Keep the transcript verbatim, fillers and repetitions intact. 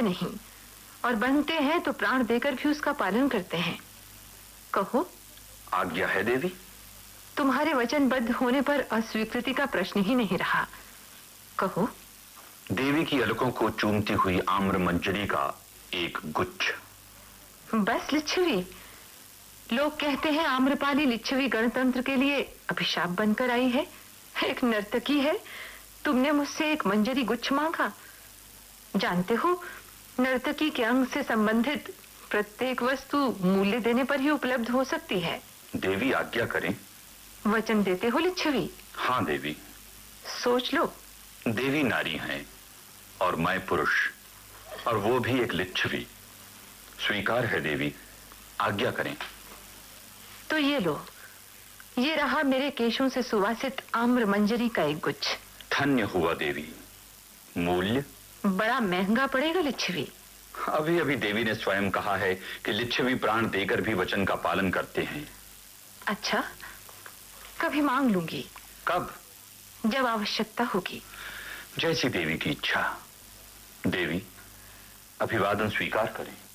मानते नहीं और बनते हैं तो प्राण देकर भी उसका पालन करते हैं। कहो। आज्ञा है देवी। तुम्हारे वचनबद्ध होने पर अस्वीकृति का प्रश्न ही नहीं रहा। कहो। देवी की अलकों को चूमती हुई आम्र मंजरी का एक गुच्छ। बस लिच्छवी। लोग कहते हैं आम्रपाली लिच्छवी गणतंत्र के लिए अभिशाप बनकर आई है। एक नर्तकी है, तुमने मुझसे एक मंजरी गुच्छ मांगा। जानते हो, नर्तकी के अंग से संबंधित प्रत्येक वस्तु मूल्य देने पर ही उपलब्ध हो सकती है। देवी आज्ञा करें। वचन देते हो लिच्छवी? हाँ देवी। सोच लो। देवी नारी हैं और मैं पुरुष, और वो भी एक लिच्छवी। स्वीकार है देवी, आज्ञा करें। तो ये लो, ये रहा मेरे केशों से सुवासित आम्र मंजरी का एक गुच्छ। धन्य हुआ देवी। मूल्य? बड़ा महंगा पड़ेगा लिच्छवी। अभी अभी देवी ने स्वयं कहा है कि लिच्छवी प्राण देकर भी वचन का पालन करते हैं। अच्छा, कभी मांग लूंगी। कब? जब आवश्यकता होगी। जैसी देवी की इच्छा। देवी, अभिवादन स्वीकार करें।